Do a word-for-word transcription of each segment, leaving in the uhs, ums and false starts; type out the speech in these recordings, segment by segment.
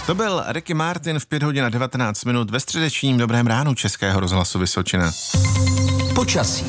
To byl Ricky Martin v pět hodin a devatenáct minut ve středečním Dobrém ránu Českého rozhlasu Vysočina. Počasí.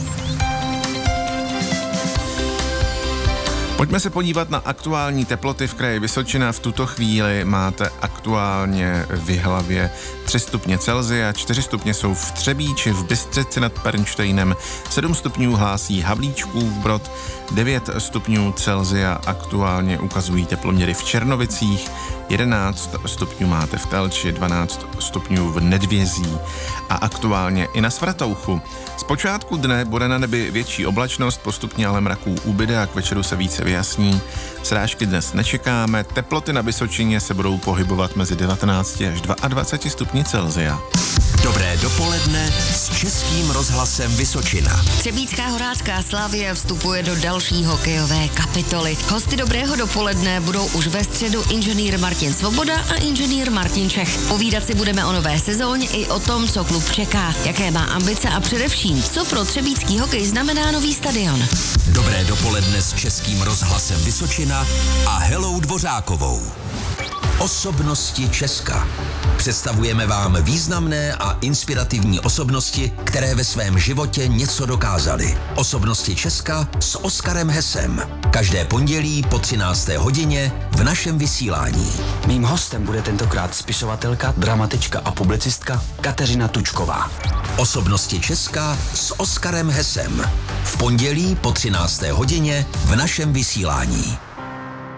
Pojďme se podívat na aktuální teploty v kraji Vysočina. V tuto chvíli máte aktuálně v Jihlavě tři stupně Celsia, čtyři stupně jsou v Třebíči, v Bystřici nad Pernštejnem, sedm stupňů hlásí Havlíčkův Brod, devět stupňů Celsia aktuálně ukazují teploměry v Černovicích, jedenáct stupňů máte v Telči, dvanáct stupňů v Nedvězí a aktuálně i na Svatouchu. Z počátku dne bude na nebi větší oblačnost, postupně ale mraků ubyde a k večeru se více vyjasní. Srážky dnes nečekáme, teploty na Vysočině se budou pohybovat mezi devatenácti až dvaceti dvěma stupni Celsia. Dobré dopoledne s Českým rozhlasem Vysočina. Třebíčská horářská Slavie vstupuje do další hokejové kapitoly. Hosty Dobrého dopoledne budou už ve středu inženýr Martin Svoboda a inženýr Martin Čech. Povídat si budeme o nové sezóně i o tom, co klub čeká, jaké má ambice a především, co pro třebíčský hokej znamená nový stadion. Dobré dopoledne s Českým rozhlasem Vysočina a Helou Dvořákovou. Osobnosti Česka. Představujeme vám významné a inspirativní osobnosti, které ve svém životě něco dokázaly. Osobnosti Česka s Oskarem Hesem. Každé pondělí po třinácté hodině v našem vysílání. Mým hostem bude tentokrát spisovatelka, dramatička a publicistka Kateřina Tučková. Osobnosti Česka s Oskarem Hesem. V pondělí po třinácté hodině v našem vysílání.